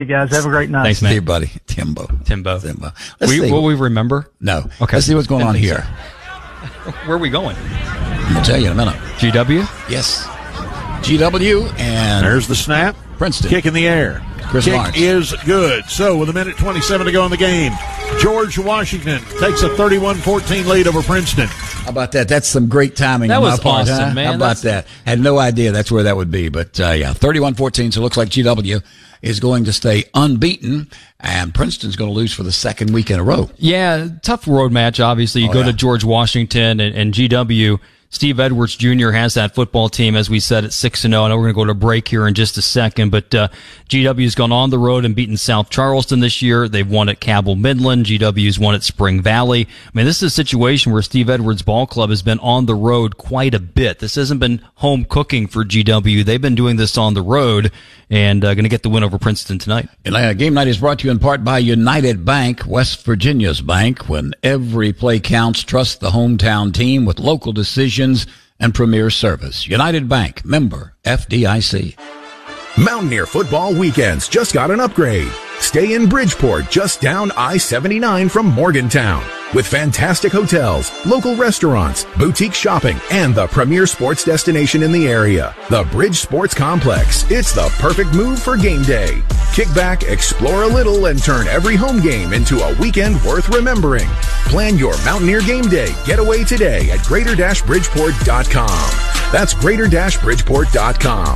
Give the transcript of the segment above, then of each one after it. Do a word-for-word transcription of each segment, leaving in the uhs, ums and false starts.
You guys have a great night. Thanks, man. See you, buddy. Timbo. Timbo. Timbo. Let's We, see. will we remember? No. Okay. Let's see what's going on Didn't here. think so. Where are we going? I'll tell you in a minute. G W? Yes. G W and There's the snap. Princeton. Kick in the air. Chris Kick Lawrence. is good. So with a minute twenty-seven to go in the game, George Washington takes a thirty-one fourteen lead over Princeton. How about that? That's some great timing. That on was my part, awesome, huh? man. How about That's- that? Had no idea that's where that would be. But, uh, yeah, thirty-one fourteen. So it looks like G W is going to stay unbeaten, and Princeton's going to lose for the second week in a row. Yeah, tough road match, obviously. You Oh, go yeah. to George Washington and, and G W. Steve Edwards Junior has that football team, as we said, at six and oh. I know we're going to go to break here in just a second, but uh, G W's gone on the road and beaten South Charleston this year. They've won at Cabell Midland. G W's won at Spring Valley. I mean, this is a situation where Steve Edwards Ball Club has been on the road quite a bit. This hasn't been home cooking for G W. They've been doing this on the road and uh, going to get the win over Princeton tonight. Atlanta Game Night is brought to you in part by United Bank, West Virginia's bank. When every play counts, trust the hometown team with local decisions and premier service. United Bank, member F D I C. Mountaineer football weekends just got an upgrade. Stay in Bridgeport, just down I seventy-nine from Morgantown. With fantastic hotels, local restaurants, boutique shopping, and the premier sports destination in the area, the Bridge Sports Complex. It's the perfect move for game day. Kick back, explore a little, and turn every home game into a weekend worth remembering. Plan your Mountaineer game day getaway today at greater bridgeport dot com. That's greater bridgeport dot com.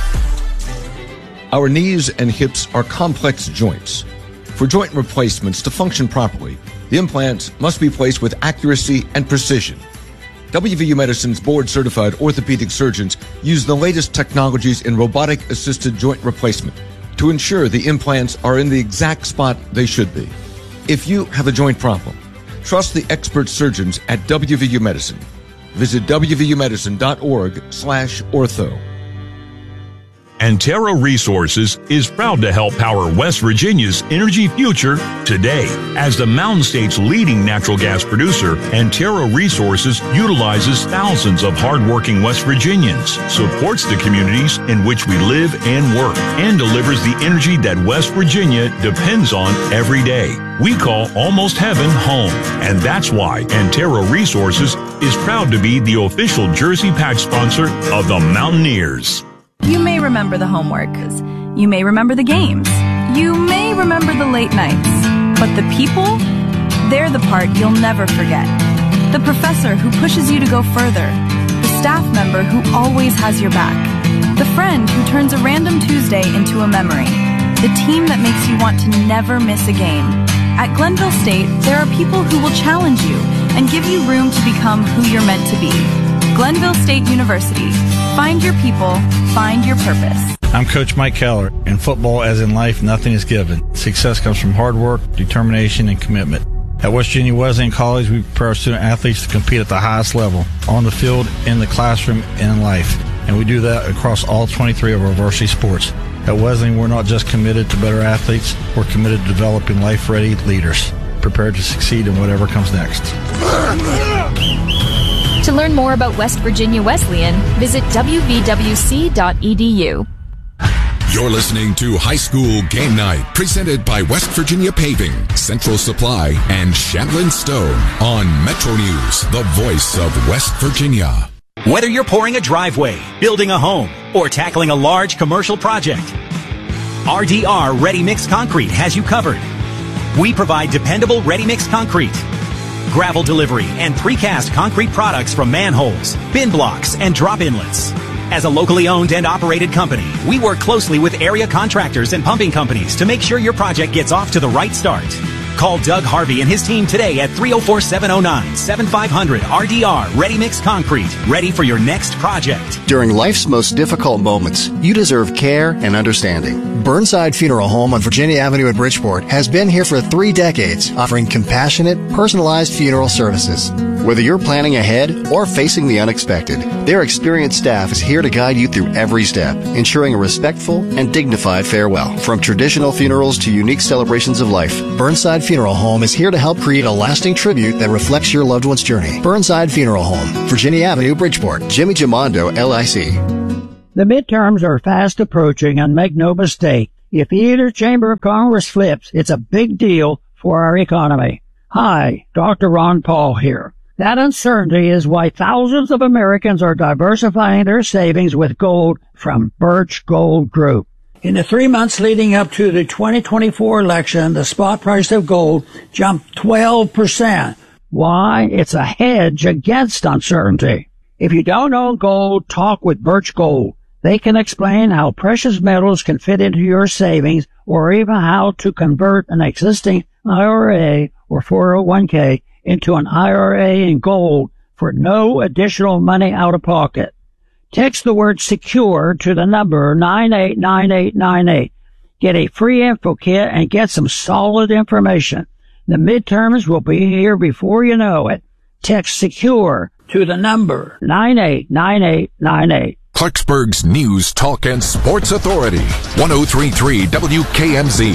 Our knees and hips are complex joints. For joint replacements to function properly, the implants must be placed with accuracy and precision. W V U Medicine's board-certified orthopedic surgeons use the latest technologies in robotic-assisted joint replacement to ensure the implants are in the exact spot they should be. If you have a joint problem, trust the expert surgeons at W V U Medicine. Visit w v u medicine dot org slash ortho. Antero Resources is proud to help power West Virginia's energy future today. As the Mountain State's leading natural gas producer, Antero Resources utilizes thousands of hardworking West Virginians, supports the communities in which we live and work, and delivers the energy that West Virginia depends on every day. We call Almost Heaven home, and that's why Antero Resources is proud to be the official jersey patch sponsor of the Mountaineers. You may remember the homework. You may remember the games. You may remember the late nights. But the people, they're the part you'll never forget. The professor who pushes you to go further. The staff member who always has your back. The friend who turns a random Tuesday into a memory. The team that makes you want to never miss a game. At Glenville State, there are people who will challenge you and give you room to become who you're meant to be. Glenville State University. Find your people, find your purpose. I'm Coach Mike Keller. In football, as in life, nothing is given. Success comes from hard work, determination, and commitment. At West Virginia Wesleyan College, we prepare our student athletes to compete at the highest level, on the field, in the classroom, and in life. And we do that across all twenty-three of our varsity sports. At Wesleyan, we're not just committed to better athletes, we're committed to developing life-ready leaders, prepared to succeed in whatever comes next. To learn more about West Virginia Wesleyan, visit w v w c dot e d u. You're listening to High School Game Night, presented by West Virginia Paving, Central Supply, and Shandlin Stone on Metro News, the voice of West Virginia. Whether you're pouring a driveway, building a home, or tackling a large commercial project, R D R Ready Mix Concrete has you covered. We provide dependable ready mix concrete, gravel delivery, and precast concrete products from manholes, bin blocks, and drop inlets. As a locally owned and operated company, we work closely with area contractors and pumping companies to make sure your project gets off to the right start. Call Doug Harvey and his team today at three oh four, seven oh nine, seven five hundred R D R Ready Mix Concrete, ready for your next project. During life's most difficult moments, you deserve care and understanding. Burnside Funeral Home on Virginia Avenue in Bridgeport has been here for three decades, offering compassionate, personalized funeral services. Whether you're planning ahead or facing the unexpected, their experienced staff is here to guide you through every step, ensuring a respectful and dignified farewell. From traditional funerals to unique celebrations of life, Burnside Funeral Home is here to help create a lasting tribute that reflects your loved one's journey. Burnside Funeral Home, Virginia Avenue, Bridgeport. Jimmy Gimondo, L I C. The midterms are fast approaching, and make no mistake, If either chamber of Congress flips, it's a big deal for our economy. Hi, Doctor Ron Paul here. That uncertainty is why thousands of Americans are diversifying their savings with gold from Birch Gold Group. In the three months leading up to the twenty twenty-four election, the spot price of gold jumped twelve percent. Why? It's a hedge against uncertainty. If you don't own gold, talk with Birch Gold. They can explain how precious metals can fit into your savings or even how to convert an existing I R A or four oh one k into an I R A in gold for no additional money out of pocket. Text the word secure to the number nine eight nine eight nine eight. Get a free info kit and get some solid information. The midterms will be here before you know it. Text secure to the number nine eight nine eight nine eight. Clarksburg's News, Talk, and Sports Authority, one oh three point three W K M Z.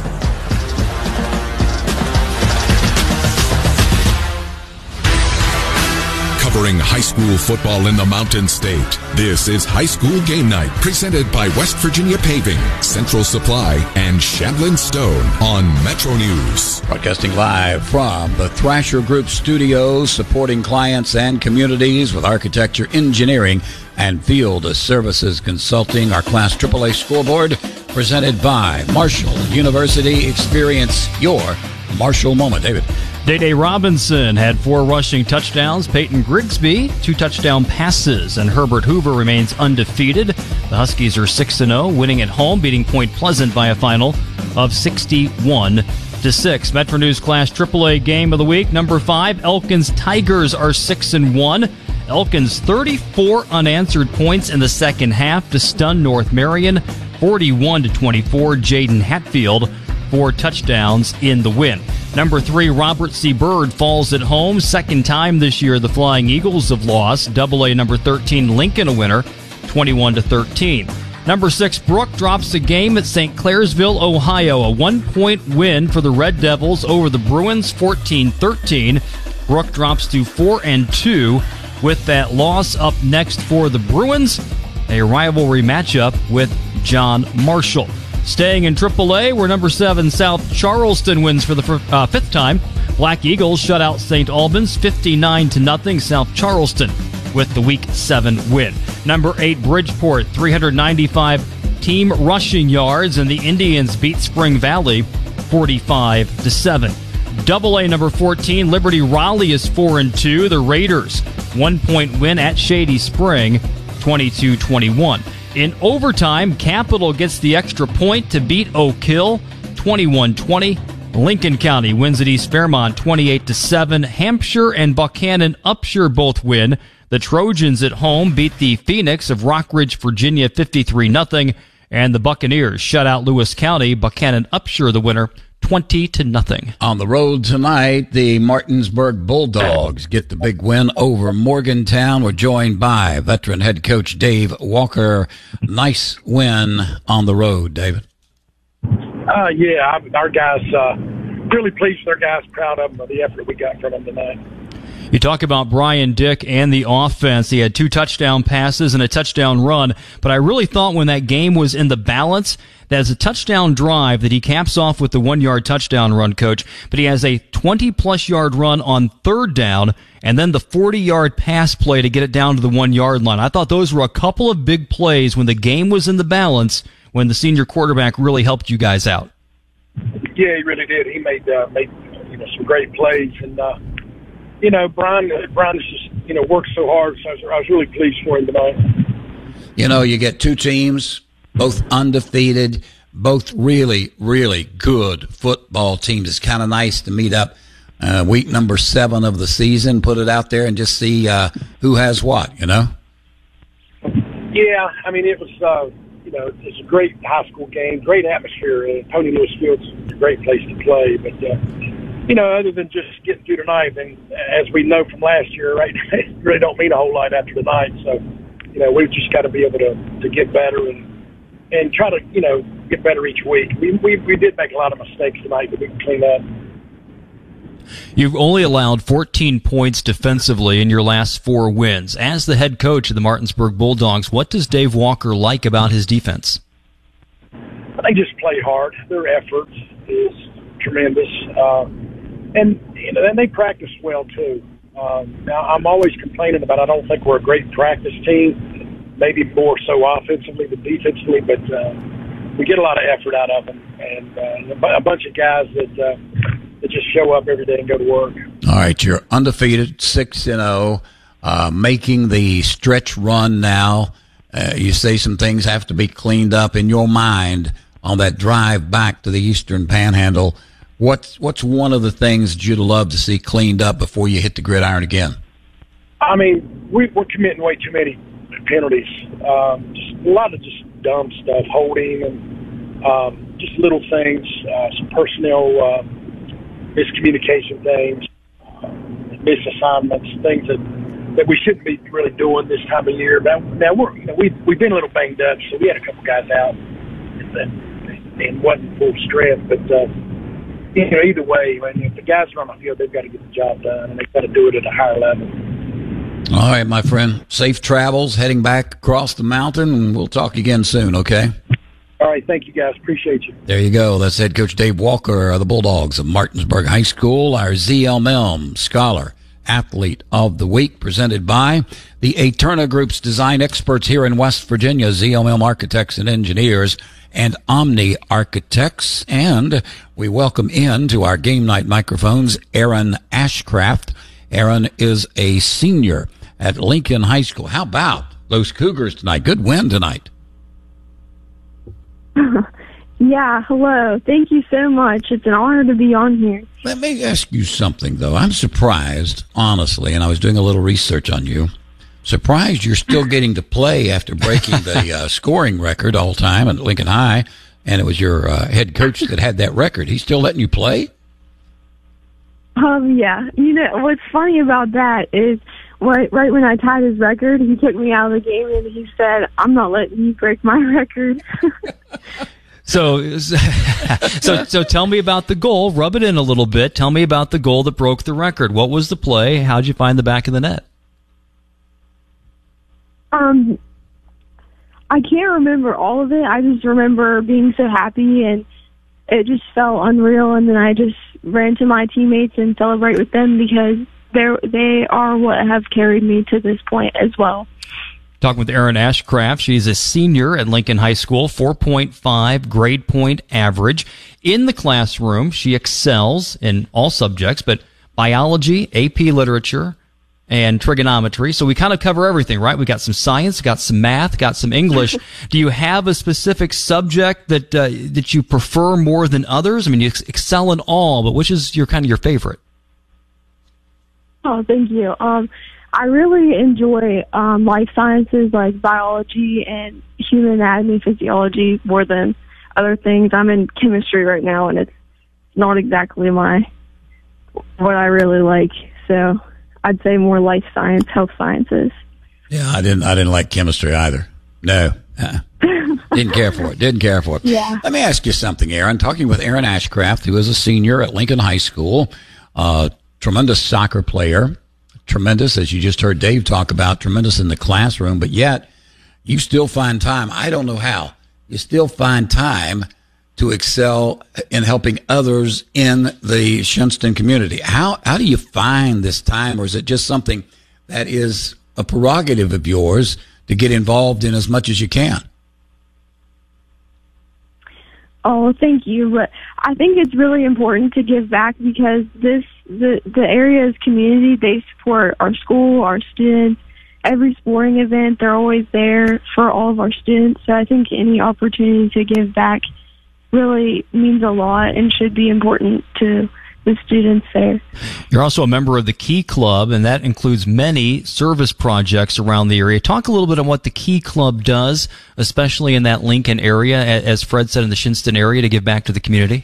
Covering high school football in the Mountain State. This is High School Game Night, presented by West Virginia Paving, Central Supply, and Shandlin Stone on Metro News. Broadcasting live from the Thrasher Group studios, supporting clients and communities with architecture, engineering, and field services consulting. Our Class triple A scoreboard presented by Marshall University. Experience your Marshall moment. David. Day-Day Robinson had four rushing touchdowns. Peyton Grigsby, two touchdown passes. And Herbert Hoover remains undefeated. The Huskies are six and oh, winning at home, beating Point Pleasant by a final of sixty-one to six. Metro News Class triple A game of the week. Number five, Elkins Tigers are six and one. Elkins thirty-four unanswered points in the second half to stun North Marion, forty-one to twenty-four. Jaden Hatfield, four touchdowns in the win. Number three, Robert C. Byrd falls at home. Second time this year the Flying Eagles have lost. Double A number thirteen, Lincoln a winner, twenty-one to thirteen. Number six, Brook drops a game at Saint Clairsville, Ohio. A one-point win for the Red Devils over the Bruins, fourteen thirteen. Brook drops to four and two with that loss. Up next for the Bruins, a rivalry matchup with John Marshall. Staying in triple A, where number seven South Charleston wins for the uh, fifth time. Black Eagles shut out Saint Albans fifty-nine to nothing. South Charleston with the Week seven win. Number eight Bridgeport, three hundred ninety-five team rushing yards, and the Indians beat Spring Valley forty-five to seven. Double A number fourteen Liberty Raleigh is four and two. The Raiders one-point win at Shady Spring, twenty-two twenty-one. In overtime, Capital gets the extra point to beat Oak Hill, twenty-one twenty. Lincoln County wins at East Fairmont, twenty-eight to seven. Hampshire and Buchanan Upshur both win. The Trojans at home beat the Phoenix of Rockridge, Virginia, fifty-three nothing. And the Buccaneers shut out Lewis County. Buchanan Upshur the winner, twenty to nothing. On the road tonight, the Martinsburg Bulldogs get the big win over Morgantown. We're joined by veteran head coach Dave Walker. Nice win on the road, David. Uh, yeah, our guys, uh, really pleased with our guys, proud of them, of the effort we got from them tonight. You talk about Brian Dick and the offense. He had two touchdown passes and a touchdown run, but I really thought when that game was in the balance, that is a touchdown drive that he caps off with the one-yard touchdown run, Coach, but he has a twenty-plus yard run on third down and then the forty-yard pass play to get it down to the one-yard line. I thought those were a couple of big plays when the game was in the balance, when the senior quarterback really helped you guys out. Yeah, he really did. He made uh, made you know some great plays, and uh, you know Brian Brian just you know worked so hard. So I was, I was really pleased for him tonight. You know, you get two teams, both undefeated, both really, really good football teams. It's kind of nice to meet up uh, week number seven of the season, put it out there, and just see uh, who has what. You know. Yeah, I mean it was. Uh, You know, it's a great high school game, great atmosphere. Uh, Tony Lewis Field's a great place to play. But, uh, you know, other than just getting through tonight, and as we know from last year, right, it really don't mean a whole lot after tonight. So, you know, we've just got to be able to, to get better and and try to, you know, get better each week. We, we, we did make a lot of mistakes tonight, but we can clean up. You've only allowed fourteen points defensively in your last four wins. As the head coach of the Martinsburg Bulldogs, what does Dave Walker like about his defense? they just play hard. Their effort is tremendous. Uh, and, you know, and they practice well, too. Um, now, I'm always complaining about I don't think we're a great practice team, maybe more so offensively than defensively, but uh, we get a lot of effort out of them. And uh, a bunch of guys that, uh, that just show up every day and go to work. All right, you're undefeated, six and oh, uh, making the stretch run now. Uh, you say some things have to be cleaned up in your mind on that drive back to the Eastern Panhandle. What's what's one of the things that you'd love to see cleaned up before you hit the gridiron again? I mean, we, we're committing way too many penalties. Um, just a lot of just dumb stuff, holding and um, just little things, uh, some personnel uh, miscommunication things, uh, misassignments, things that, that we shouldn't be really doing this time of year. Now, now we're, you know, we've, we've been a little banged up, so we had a couple guys out and, and, and wasn't full strength, but uh, you know, either way, when if the guys are on the field, they've got to get the job done, and they've got to do it at a higher level. All right, my friend. Safe travels heading back across the mountain, and we'll talk again soon, okay? All right, thank you, guys. Appreciate you. There you go. That's head coach Dave Walker of the Bulldogs of Martinsburg High School, our Z L M E L M Scholar Athlete of the Week, presented by the Eterna Group's design experts here in West Virginia, Z L M E L M Architects and Engineers, and Omni Architects. And we welcome in to our game night microphones Aaron Ashcraft. Aaron is a senior at Lincoln High School. How about those Cougars tonight? Good win tonight. Yeah, hello. Thank you so much. It's an honor to be on here. Let me ask you something, though. I'm surprised, honestly, and I was doing a little research on you. Surprised you're still getting to play after breaking the uh, scoring record all time at Lincoln High, and it was your uh, head coach that had that record. He's still letting you play? Um, yeah. You know, what's funny about that is right, right when I tied his record, he took me out of the game and he said, I'm not letting you break my record. So, so, so tell me about the goal. Rub it in a little bit. Tell me about the goal that broke the record. What was the play? How'd you find the back of the net? Um, I can't remember all of it. I just remember being so happy, and it just felt unreal. And then I just ran to my teammates and celebrate with them because they they are what have carried me to this point as well. Talking with Aaron Ashcraft. She's a senior at Lincoln High School, four point five grade point average. In the classroom, she excels in all subjects, but biology, A P literature, and trigonometry. So we kind of cover everything, right? We got some science, got some math, got some English. Do you have a specific subject that uh, that you prefer more than others? I mean, you excel in all, but which is your kind of your favorite? Oh, thank you. Um, I really enjoy um, life sciences like biology and human anatomy, physiology more than other things. I'm in chemistry right now, and it's not exactly my what I really like. So I'd say more life science, health sciences. Yeah, I didn't. I didn't like chemistry either. No, uh, didn't care for it. Didn't care for it. Yeah. Let me ask you something, Aaron. Talking with Aaron Ashcraft, who is a senior at Lincoln High School, uh, tremendous soccer player. Tremendous, as you just heard Dave talk about, tremendous in the classroom, but yet you still find time. I don't know how. You still find time to excel in helping others in the Shinnston community. How how do you find this time, or is it just something that is a prerogative of yours to get involved in as much as you can? Oh, thank you. But I think it's really important to give back because this the the area's community, they support our school, our students, every sporting event. They're always there for all of our students. So I think any opportunity to give back really means a lot and should be important to the students there. You're also a member of the Key Club, and that includes many service projects around the area. Talk a little bit on what the Key Club does, especially in that Lincoln area, as Fred said, in the Shinnston area, to give back to the community.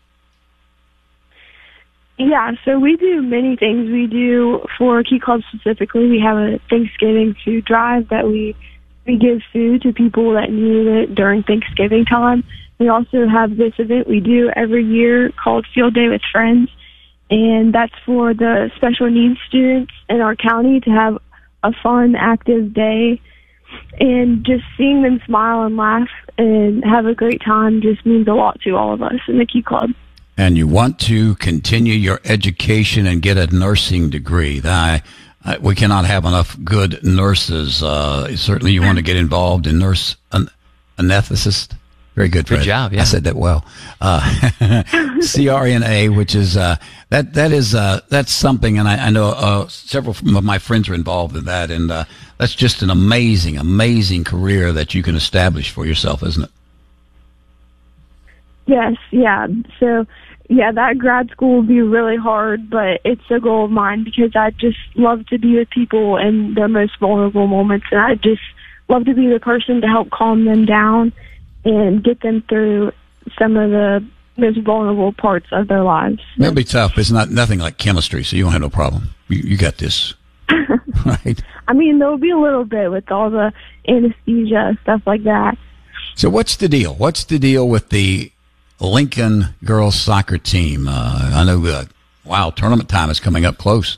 Yeah, so we do many things. We do, for Key Club specifically, we have a Thanksgiving food drive that we we give food to people that need it during Thanksgiving time. We also have this event we do every year called Field Day with Friends, and that's for the special needs students in our county to have a fun, active day And just seeing them smile and laugh and have a great time just means a lot to all of us in the Key Club. And you want to continue your education and get a nursing degree. I, I, we cannot have enough good nurses. Uh, certainly you want to get involved in nurse an, anesthetist. Very good, Fred. Good job, yeah. I said that well. Uh, C R N A, which is, uh, that, that is, uh, that's something, and I, I know, uh, several of my friends are involved in that, and, uh, that's just an amazing, amazing career that you can establish for yourself, isn't it? Yes, yeah. So, yeah, that grad school will be really hard, but it's a goal of mine because I just love to be with people in their most vulnerable moments, and I just love to be the person to help calm them down and get them through some of the most vulnerable parts of their lives. That'll be tough. It's not nothing like chemistry, so you won't have no problem. You, you got this. Right. I mean, there'll be a little bit with all the anesthesia, stuff like that. So what's the deal? What's the deal with the Lincoln girls soccer team? Uh, I know, uh, wow, tournament time is coming up close.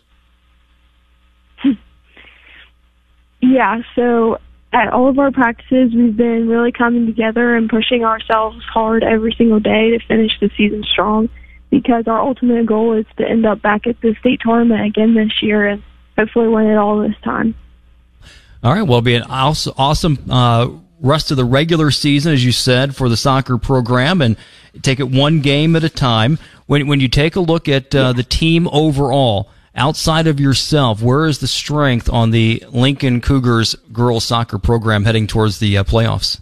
Yeah, so at all of our practices, we've been really coming together and pushing ourselves hard every single day to finish the season strong because our ultimate goal is to end up back at the state tournament again this year and hopefully win it all this time. All right, well, it'll be an awesome uh, rest of the regular season, as you said, for the soccer program, and take it one game at a time. When when you take a look at uh, the team overall, outside of yourself, where is the strength on the Lincoln Cougars girls soccer program heading towards the uh, playoffs?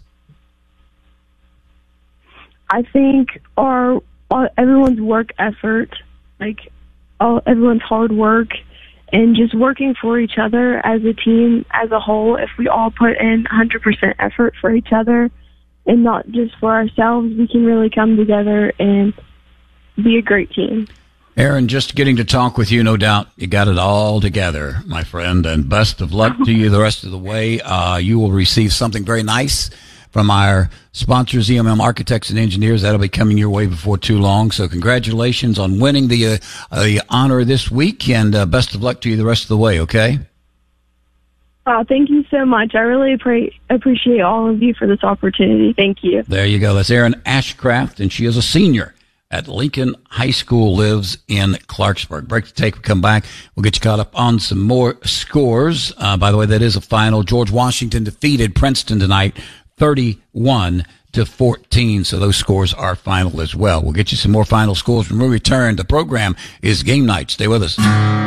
I think our, our everyone's work effort, like all, everyone's hard work, and just working for each other as a team as a whole. If we all put in one hundred percent effort for each other and not just for ourselves, we can really come together and be a great team. Aaron, just getting to talk with you, no doubt you got it all together, my friend, and best of luck to you the rest of the way. Uh, you will receive something very nice from our sponsors, E M M Architects and Engineers. That'll be coming your way before too long. So congratulations on winning the, uh, the honor this week, and uh, best of luck to you the rest of the way, okay? Uh, thank you so much. I really appre- appreciate all of you for this opportunity. Thank you. There you go. That's Erin Ashcraft, and she is a senior at Lincoln High School, lives in Clarksburg. Break the tape, we come back. We'll get you caught up on some more scores. Uh, by the way, that is a final. George Washington defeated Princeton tonight, thirty-one to fourteen. So those scores are final as well. We'll get you some more final scores when we return. The program is Game Night. Stay with us.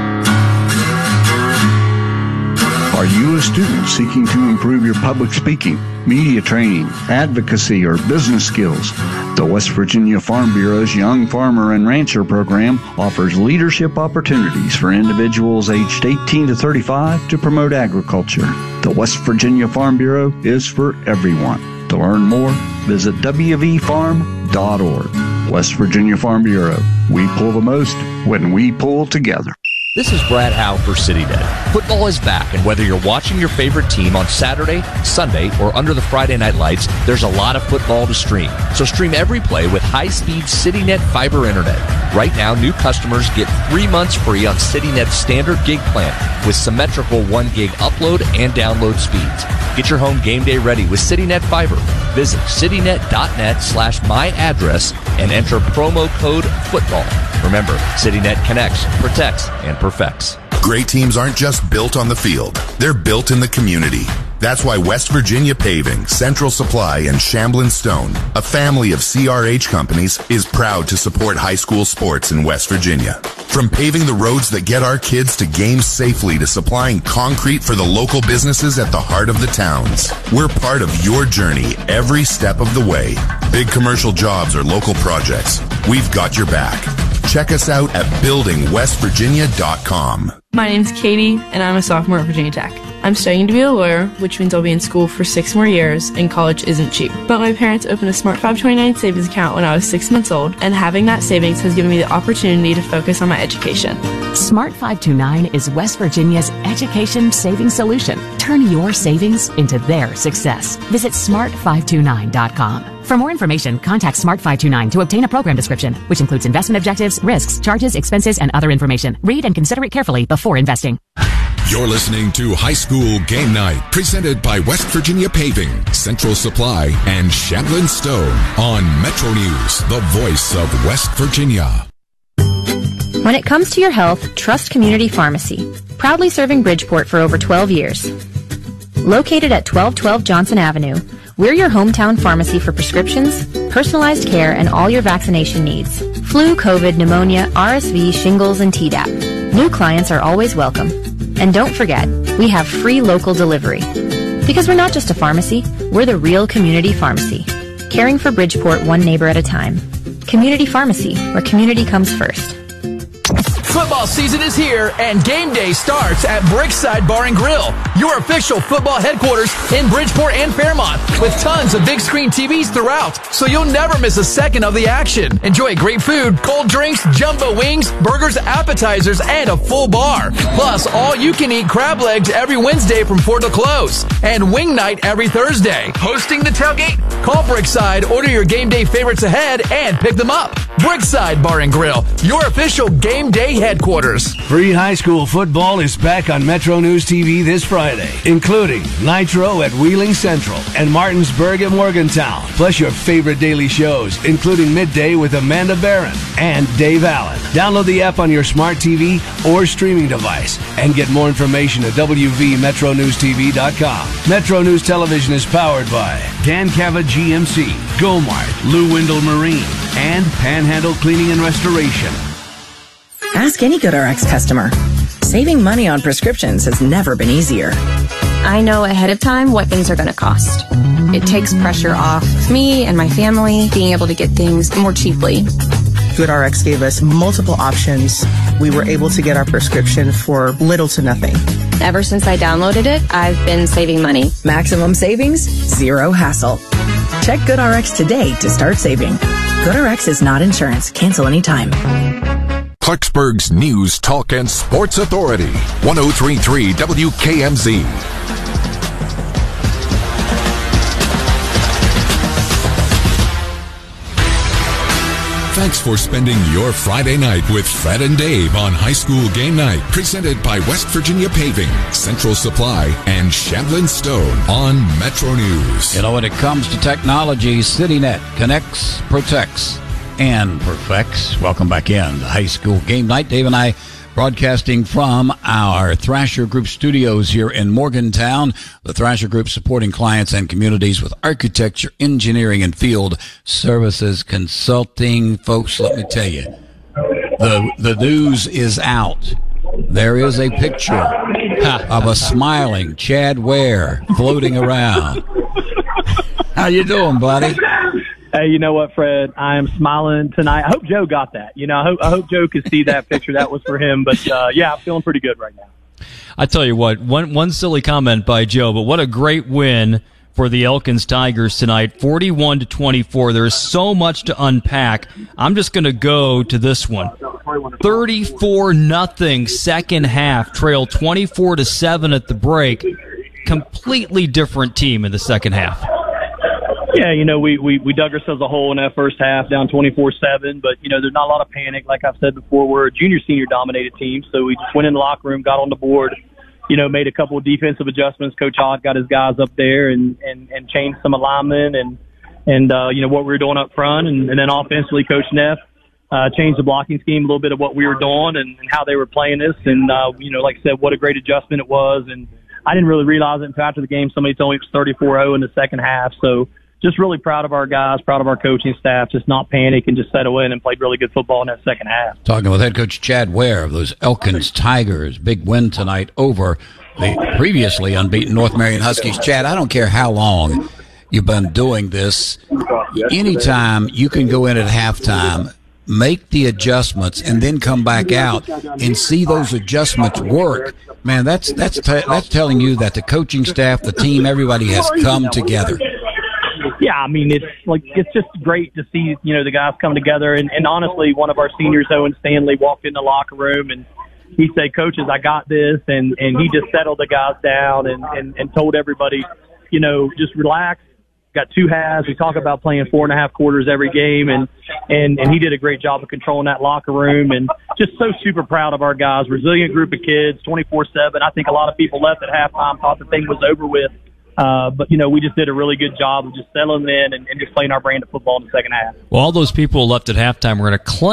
Are you a student seeking to improve your public speaking, media training, advocacy, or business skills? The West Virginia Farm Bureau's Young Farmer and Rancher program offers leadership opportunities for individuals aged eighteen to thirty-five to promote agriculture. The West Virginia Farm Bureau is for everyone. To learn more, visit w v farm dot org. West Virginia Farm Bureau. We pull the most when we pull together. This is Brad Howe for CityNet. Football is back, and whether you're watching your favorite team on Saturday, Sunday, or under the Friday night lights, there's a lot of football to stream. So stream every play with high-speed CityNet fiber internet. Right now, new customers get three months free on CityNet's standard gig plan with symmetrical one gig upload and download speeds. Get your home game day ready with CityNet fiber. Visit citynet.net slash my address and enter promo code football. Remember, CityNet connects, protects, and perfects. Great teams aren't just built on the field. They're built in the community. That's why West Virginia Paving, Central Supply, and Shamblin Stone, a family of C R H companies, is proud to support high school sports in West Virginia. From paving the roads that get our kids to games safely to supplying concrete for the local businesses at the heart of the towns, we're part of your journey every step of the way. Big commercial jobs or local projects, we've got your back. Check us out at building west virginia dot com. My name's Katie, and I'm a sophomore at Virginia Tech. I'm studying to be a lawyer, which means I'll be in school for six more years, and college isn't cheap. But my parents opened a Smart five twenty-nine savings account when I was six months old, and having that savings has given me the opportunity to focus on my education. Smart five twenty-nine is West Virginia's education savings solution. Turn your savings into their success. Visit smart five twenty-nine dot com. For more information, contact Smart five twenty-nine to obtain a program description, which includes investment objectives, risks, charges, expenses, and other information. Read and consider it carefully before investing. You're listening to High School Game Night, presented by West Virginia Paving, Central Supply, and Shanlin Stone on Metro News, the voice of West Virginia. When it comes to your health, trust Community Pharmacy, proudly serving Bridgeport for over twelve years. Located at twelve twelve Johnson Avenue, we're your hometown pharmacy for prescriptions, personalized care, and all your vaccination needs. Flu, COVID, pneumonia, R S V, shingles, and Tdap. New clients are always welcome. And don't forget, we have free local delivery. Because we're not just a pharmacy, we're the real community pharmacy. Caring for Bridgeport one neighbor at a time. Community Pharmacy, where community comes first. Football season is here, and game day starts at Brickside Bar and Grill, your official football headquarters in Bridgeport and Fairmont, with tons of big screen T Vs throughout, so you'll never miss a second of the action. Enjoy great food, cold drinks, jumbo wings, burgers, appetizers, and a full bar. Plus, all-you-can-eat crab legs every Wednesday from four to close, and wing night every Thursday. Hosting the tailgate? Call Brickside, order your game day favorites ahead, and pick them up. Brickside Bar and Grill, your official game day headquarters. Free high school football is back on Metro News T V this Friday, including Nitro at Wheeling Central and Martinsburg at Morgantown, plus your favorite daily shows, including Midday with Amanda Barron and Dave Allen. Download the app on your smart T V or streaming device and get more information at w v metro news t v dot com. Metro News Television is powered by Dan Cava G M C, Gomart, Lou Windle Marine, and Panhandle Cleaning and Restoration. Ask any GoodRx customer. Saving money on prescriptions has never been easier. I know ahead of time what things are going to cost. It takes pressure off me and my family being able to get things more cheaply. GoodRx gave us multiple options. We were able to get our prescription for little to nothing. Ever since I downloaded it, I've been saving money. Maximum savings, zero hassle. Check GoodRx today to start saving. GoodRx is not insurance. Cancel anytime. Clarksburg's News, Talk, and Sports Authority, one oh three point three W K M Z. Thanks for spending your Friday night with Fred and Dave on High School Game Night, presented by West Virginia Paving, Central Supply, and Shanlin Stone on Metro News. You know, when it comes to technology, CityNet connects, protects, and perfects. Welcome back in to High School Game Night. Dave and I broadcasting from our Thrasher Group studios here in Morgantown. The Thrasher Group supporting clients and communities with architecture, engineering, and field services consulting. Folks, let me tell you, the the news is out. There is a picture of a smiling Chad Ware floating around. How you doing, buddy? Hey, you know what, Fred? I am smiling tonight. I hope Joe got that. You know, I hope, I hope Joe could see that picture. That was for him. But, uh, yeah, I'm feeling pretty good right now. I tell you what, one one silly comment by Joe, but what a great win for the Elkins Tigers tonight, forty-one to twenty-four. There's so much to unpack. I'm just going to go to this one. thirty-four nothing second half, trail twenty-four to seven at the break. Completely different team in the second half. Yeah, you know, we, we, we dug ourselves a hole in that first half, down twenty-four seven. But, you know, there's not a lot of panic. Like I've said before, we're a junior-senior dominated team. So we just went in the locker room, got on the board, you know, made a couple of defensive adjustments. Coach Odd got his guys up there and, and, and changed some alignment and, and uh, you know, what we were doing up front. And, and then offensively, Coach Neff uh, changed the blocking scheme, a little bit of what we were doing and, and how they were playing us. And, uh, you know, like I said, what a great adjustment it was. And I didn't really realize it until after the game. Somebody told me it was thirty-four oh in the second half. So, just really proud of our guys, proud of our coaching staff, just not panic and just settle in and played really good football in that second half. Talking with head coach Chad Ware of those Elkins Tigers. Big win tonight over the previously unbeaten North Marion Huskies. Chad, I don't care how long you've been doing this. Anytime you can go in at halftime, make the adjustments, and then come back out and see those adjustments work, man, that's that's t- that's telling you that the coaching staff, the team, everybody has come together. Yeah, I mean, it's like it's just great to see, you know, the guys come together. And, and honestly, one of our seniors, Owen Stanley, walked in the locker room and he said, "Coaches, I got this." And, and he just settled the guys down and, and, and told everybody, you know, just relax, got two halves. We talk about playing four and a half quarters every game, and, and, and he did a great job of controlling that locker room, and just so super proud of our guys. Resilient group of kids, twenty-four seven. I think a lot of people left at halftime, thought the thing was over with. Uh, but, you know, we just did a really good job of just settling in and, and just playing our brand of football in the second half. Well, all those people left at halftime were going to claim